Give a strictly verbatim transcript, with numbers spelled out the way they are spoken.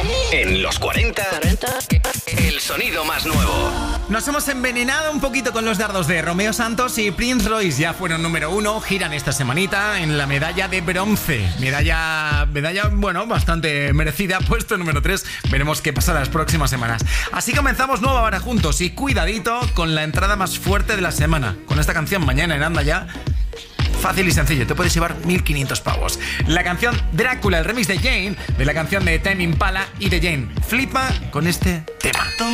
En los cuarenta, el sonido más nuevo. Nos hemos envenenado un poquito con los dardos de Romeo Santos y Prince Royce. Ya fueron número uno, giran esta semanita en la medalla de bronce. Medalla, medalla, bueno, bastante merecida. Puesto número tres. Veremos qué pasa las próximas semanas. Así comenzamos nueva hora juntos y cuidadito con la entrada más fuerte de la semana. Con esta canción mañana en Anda Ya. Fácil y sencillo, te puedes llevar mil quinientos pavos. La canción Drácula, el remix de Jane, de la canción de Tame Impala y de Jane. Flipa con este tema.